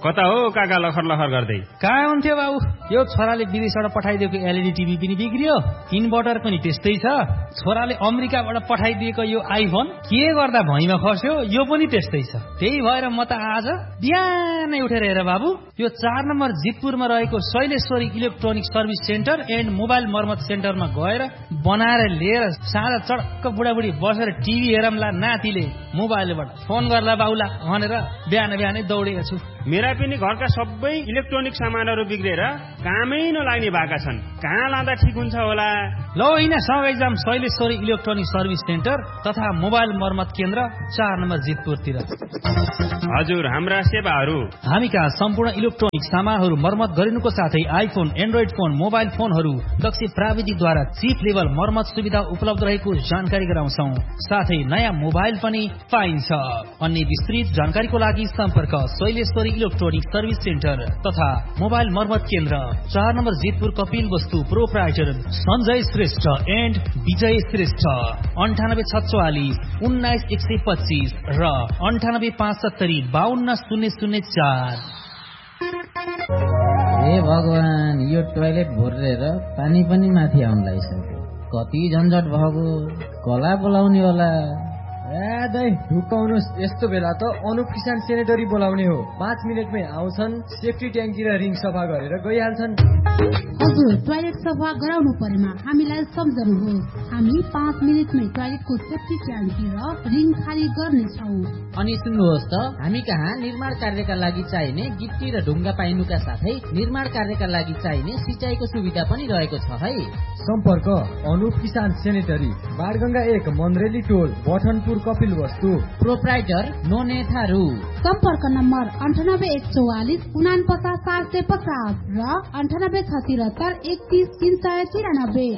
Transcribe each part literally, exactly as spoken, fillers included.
कता हो काका लखर लखर गर्दै? कहाँ हुन्थ्यो बाबु? यो छोराले विदेशबाट पठाइदिएको एलइडी टिभी पनि बिग्रियो, इन्भर्टर पनि त्यस्तै छ। छोराले अमेरिकाबाट पठाइदिएको यो आइफोन के गर्दा भैँमा खस्यो, यो पनि त्यस्तै छ। त्यही भएर म त आज बिहानै उठेर हेर बाबु, यो चार नम्बर जितपुरमा रहेको Shaileshwari electronic service centre and mobile मर्मत सेन्टरमा गएर बनाएर लिएर साँझ चडक्क बुढाबुढी बसेर टिभी हेरमला, नातिले मोबाइलबाट फोन गर्ला बाउला भनेर बिहान बिहानै दौडेको छु। मेरा पनि घरका सबै इलेक्ट्रोनिक सामानहरू बिग्रेर कामै नलाग्ने भएका छन्। कहाँ लाँदा ठिक हुन्छ होला? ल होइन, सँगै जाम शैलेश्वरी इलेक्ट्रोनिक सर्भिस सेन्टर तथा मोबाइल मर्मत केन्द्र चार नम्बर जितपुरतिर। हजुर, हाम्रा सेवाहरू हामी कहाँ सम्पूर्ण इलेक्ट्रोनिक सामानहरू मर्मत गरिनुको साथै आइफोन, एन्ड्रोइड फोन, मोबाइल फोनहरू दक्ष प्राविधिकद्वारा चिप लेभल मर्मत सुविधा उपलब्ध रहेको जानकारी गराउँछौ। साथै नयाँ मोबाइल पनि पाइन्छ। अन्य विस्तृत जानकारीको लागि सम्पर्क शैलेश्वरी इलेक्ट्रोनिक सर्भिस सेन्टर तथा मोबाइल मर्मत केन्द्र चार नम्बर जितपुर कपिल वस्तु प्रोप्राइटर सञ्जय श्रेष्ठ एन्ड विजय श्रेष्ठ अन्ठानब्बे छत्वालिस उन्नाइस एक सय पच्चिस र अन्ठानब्बे पाँच सत्तरी बाहन्न शून्य शून्य चार। हे भगवान, यो टोयलेट भरेर पानी पनि माथि आउन लागिसक्यो। कति झन्झट भएको, कला बोलाउने होला। ए दाइ ढुकाउनुहोस्, यस्तो बेला त अनुप किसान सेनेटरी बोलाउने हो। पाँच मिनटमै आउँछन्, सेफ्टी ट्याङ्की र रिङ सफा गरेर गइहाल्छन्। हजुर, टोयलेट सफा गराउनु परेमा हामीलाई सम्झनुहोस्। हामी पाँच मिनटमै टोयलेटको सेफ्टी ट्याङ्की र रिङ खाली गर्नेछौँ। अनि सुन्नुहोस् त, हामी कहाँ निर्माण कार्यका लागि चाहिने गिट्टी र ढुङ्गा पाइनुका साथै निर्माण कार्यका लागि चाहिने सिँचाइको सुविधा पनि रहेको छ है। सम्पर्क अनुप किसान सेनेटरी, बाणगंगा एक, मन्द्रेली टोल, बठनपुर कपिल वस्तु, प्रोप्राइटर नोने थारू। सम्पर्क नम्बर अन्ठानब्बे एक चौवालिस उना पचास सात सय पचास र अन्ठानब्बे छ तिहत्तर एकतिस तीन सय तिरानब्बे।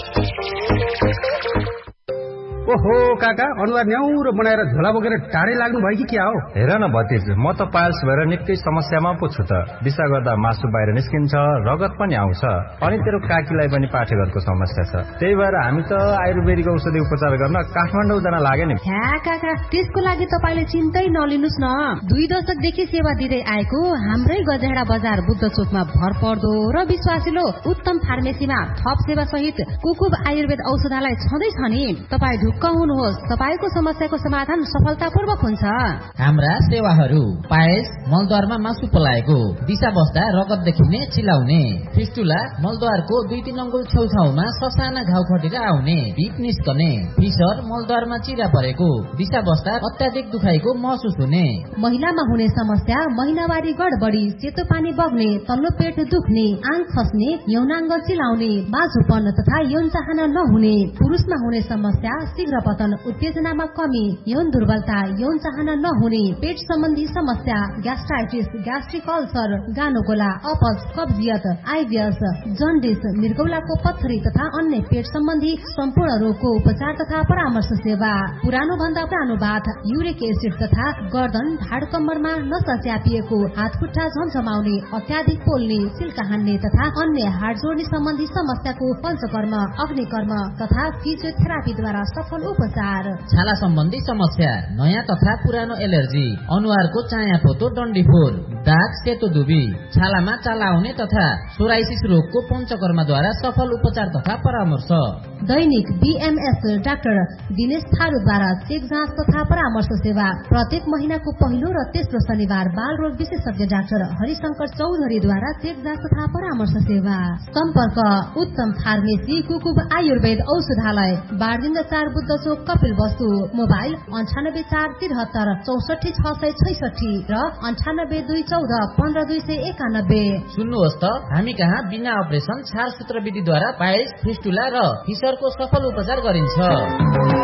ओहो काका, अनुहार न्याउरो बनाएर झोला बोकेर टाढै लाग्नु भयो कि क्या हो? हेर न भतिज, म त पाइल्स भएर निकै समस्यामा पो छु त। दिशा गर्दा मासु बाहिर निस्किन्छ, रगत पनि आउँछ, अनि तेरो काकीलाई पनि पाठेघरको समस्या छ। त्यही भएर हामी त आयुर्वेदिक औषधि उपचार गर्न काठमाडौँ जान लाग्यो नि। ह्या काका, त्यसको लागि तपाईले चिन्तै नलिनुस् न। दुई दशकदेखि सेवा दिँदै आएको हाम्रै गजेडा बजार बुद्ध चोकमा भर पर्दो र विश्वासिलो उत्तम फार्मेसीमा थप सेवा सहित कुकुब आयुर्वेद औषधालय छँदैछ नि। तपाईँ ढुक्क हुनुहोस्, तपाईको समस्याको समाधान सफलतापूर्वक हुन्छ। हाम्रा सेवाहरू पायस, मलद्वारमा मासु पलाएको, दिशा बस्दा रगत देखिने चिलाउने, फिस्टुला, मलद्वारको दुई तीन अङ्गुल छेउछाउमा ससाना घाउ खटेर आउने, भिप निस्कने, फिसर, मलद्वारमा चिरा परेको, दिशा बस्दा अत्याधिक दुखाइको महसुस हुने, महिलामा हुने समस्या महिनावारी गडबडी, सेतो पानी बग्ने, तल्लो पेट दुख्ने, आङ खस्ने, यौनाङ्ग चिलाउने, बाझोपन तथा यौन चाहना नहुने, पुरुषमा हुने समस्या शीघ्र पतन, उत्तेजनामा कमी, यौन दुर्बलता, यौन चाहना नहुने, पेट सम्बन्धी समस्या, ग्यास्ट्राइटिस, ग्यास्ट्रिक अल्सर, गानोगोला, अपच, कब्जियत, आइबिएस, जन्डिस, मृगौलाको पत्थरी तथा अन्य पेट सम्बन्धी सम्पूर्ण रोगको उपचार तथा परामर्श सेवा। पुरानो भन्दा पुरानो बाथ, युरिक एसिड तथा गर्दन, ढाड कम्मरमा नसा च्यापिएको, हात खुट्टा झमझमाउने, अत्याधिक पोल्ने, सिल्का हान्ने तथा अन्य हाड जोड्ने सम्बन्धी समस्याको पञ्चकर्म, अग्निकर्म तथा फिजियोथेरापीद्वारा सफल उपचार। छाला सम्बन्धी समस्या, नयाँ तथा पुरानो एलर्जी, अनुहारको चाया पोतो डन्डीफोर, दाग, सेतो दुबी, छालामा चाला आउने तथा सोराइसिस रोगको पञ्चकर्मद्वारा सफल उपचार तथा परामर्श। दैनिक बीएमएस डाक्टर दिनेश थारूद्वारा चेक जाँच तथा परामर्श सेवा। प्रत्येक महिनाको पहिलो र तेस्रो शनिबार बाल रोग विशेषज्ञ डाक्टर हरिशंकर चौधरीद्वारा चेक जाँच तथा परामर्श सेवा। सम्पर्क उत्तम फार्मेसी कुकुब आयुर्वेद औषधालय, बारदिन चार बुद्ध चोक कपिल वस्तु। मोबाइल अन्ठानब्बे चार तिहत्तर चौसठी छ सय छैसठी र अन्ठानब्बे दुई चौध पन्ध्र दुई सय एकानब्बे। सुन्नुहोस् त, हामी कहाँ बिना अपरेसन छार सूत्र विधिद्वारा पाइल्स, फिस्टुला र फिसरको सफल उपचार गरिन्छ।